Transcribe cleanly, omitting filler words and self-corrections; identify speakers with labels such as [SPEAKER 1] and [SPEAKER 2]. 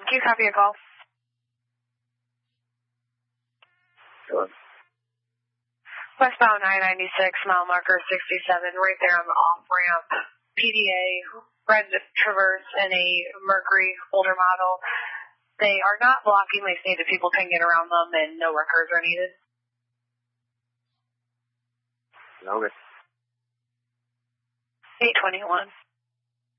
[SPEAKER 1] you. Copy a call.
[SPEAKER 2] Sure.
[SPEAKER 1] Westbound 996, mile marker 67, right there on the off-ramp. PDA, red Traverse, and a Mercury older model. They are not blocking. They say that people can get around them, and no records are needed.
[SPEAKER 2] Okay.
[SPEAKER 1] 821.